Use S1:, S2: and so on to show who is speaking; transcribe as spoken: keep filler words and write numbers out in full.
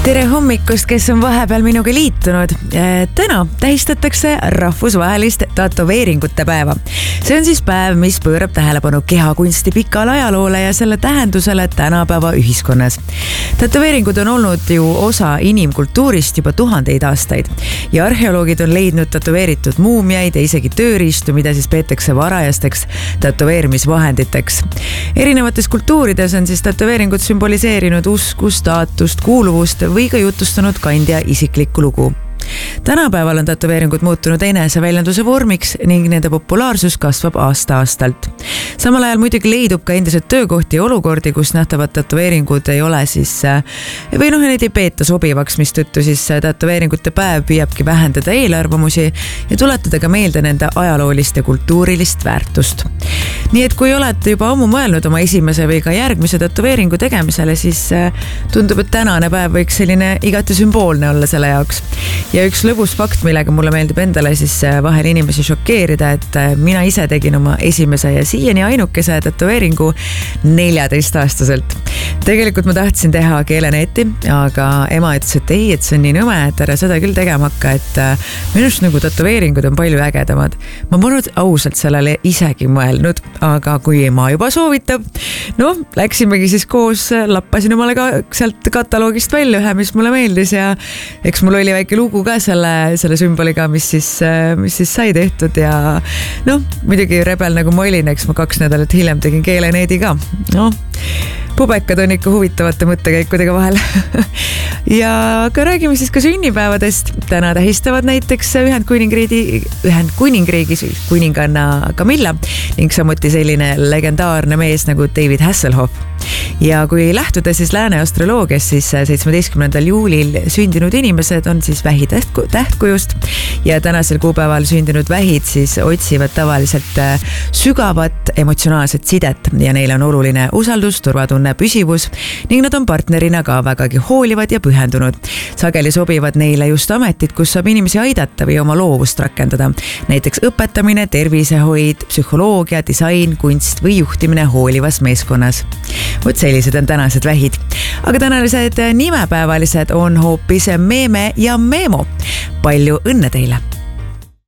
S1: Tere hommikust, kes on vahepeal minuga liitunud. Täna tähistatakse rahvusvahelist tätoveeringute päeva. See on siis päev, mis pöörab tähelepanu kehakunsti pikale ajaloole ja selle tähendusele tänapäeva ühiskonnas. Tätoveeringud on olnud ju osa inimkultuurist juba tuhandeid aastaid ja arheoloogid on leidnud tätoveeritud muumiaid ja isegi tööriistu, mida siis peetakse varajasteks tätoveerimisvahenditeks. Erinevates kultuurides on siis tätoveeringud sümboliseerinud usku, staatust, kuuluvust või ka jutustanud kandja isiklikku lugu. Tänapäeval on tätoveeringud muutunud eneseväljenduse vormiks ning nende populaarsus kasvab aasta-aastalt. Samal ajal muidugi leidub ka endiselt töökohti ja olukordi, kus nähtavad tätoveeringud ei ole siis, või noh, neid ei peeta sobivaks, mistõttu siis tätoveeringute päev püüabki vähendada eelarvamusi ja tuletada ka meelde nende ajaloolist ja kultuurilist väärtust. Nii et kui olete juba ammu mõelnud oma esimese või ka järgmise tätoveeringu tegemisele, siis tundub, et tänane päev võiks selline igati sümboolne olla selle jaoks. Ja üks lõbus fakt, millega mulle meeldib endale siis vahel inimesi šokeerida, et mina ise tegin oma esimese ja siiani ainukese tätoveeringu neljateistaastaselt. Tegelikult ma tahtsin teha keeleneeti, aga ema ütles, et ei, et see on nii nõme, et ära seda küll tegema hakka, et minust nagu tätoveeringud on palju ägedamad. Ma polnud ausalt sellele isegi mõelnud, aga kui ema juba soovitab, no läksimegi siis koos, lappasin omale ka sealt kataloogist välja ühe, mis mulle meeldis ja eks mul oli väike lugu ka selle, selle sümboliga, mis siis, mis siis sai tehtud ja noh, muidugi rebel nagu ma olin, eks ma kaks nädalat hiljem tegin keeleneedi ka. No, pubekad on ikka huvitavate mõttekäikudega vahel. Ja ka räägime siis ka sünnipäevadest. Täna tähistavad näiteks Ühendkuningriigi, Ühendkuningriigis kuninganna Camilla ning samuti selline legendaarne mees nagu David Hasselhoff. Ja kui lähtuda siis lääne astroloogias, siis seitsmeteistkümnendal juulil sündinud inimesed on siis vähi tähtkujust ja tänasel kuupäeval sündinud vähid siis otsivad tavaliselt sügavat emotsionaalset sidet ja neil on oluline usaldus, turvatunne, püsivus ning nad on partnerina ka vägagi hoolivad ja pühendunud. Sageli sobivad neile just ametid, kus saab inimesi aidata või oma loovust rakendada. Näiteks õpetamine, tervisehoid, psühholoogia, disain, kunst või juhtimine hoolivas meeskonnas. Võt sellised on tänased vähid. Aga tänased nimepäevalised on hoopis Meeme ja Meemo. Palju õnne teile!